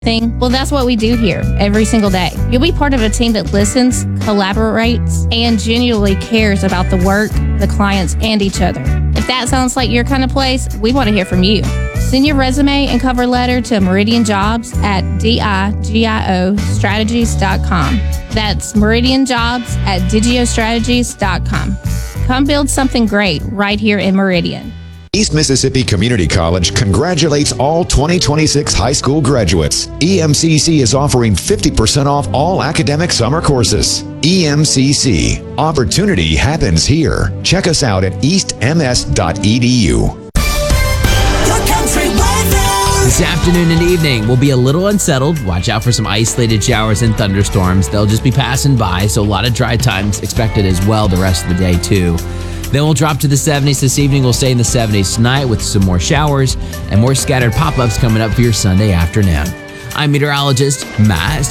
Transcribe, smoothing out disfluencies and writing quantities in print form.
thing? Well, that's what we do here every single day. You'll be part of a team that listens, collaborates, and genuinely cares about the work, the clients, and each other. If that sounds like your kind of place, we want to hear from you. Send your resume and cover letter to Meridian Jobs at digiostrategies.com. That's Meridian Jobs at digiostrategies.com. Come build something great right here in Meridian. East Mississippi Community College congratulates all 2026 high school graduates. EMCC is offering 50% off all academic summer courses. EMCC. Opportunity happens here. Check us out at eastms.edu. This afternoon and evening will be a little unsettled. Watch out for some isolated showers and thunderstorms. They'll just be passing by, so a lot of dry times expected as well the rest of the day too. Then we'll drop to the 70s this evening. We'll stay in the 70s tonight with some more showers and more scattered pop-ups coming up for your Sunday afternoon. I'm meteorologist Matt